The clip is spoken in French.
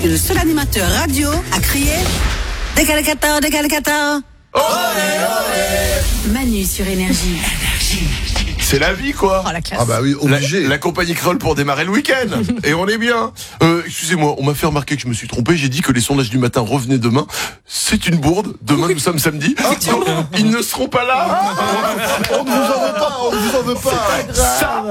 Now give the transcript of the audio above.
le seul animateur radio à crier Décalé 14. Manu sur Énergie. C'est la vie, quoi. Oh, la classe. Ah bah oui, obligé. La compagnie créole pour démarrer le week-end. Et on est bien. Excusez-moi, on m'a fait remarquer que je me suis trompé. J'ai dit que les sondages du matin revenaient demain. C'est une bourde. Demain, nous sommes samedi. Donc, ils ne seront pas là. On ne vous en veut pas. Ça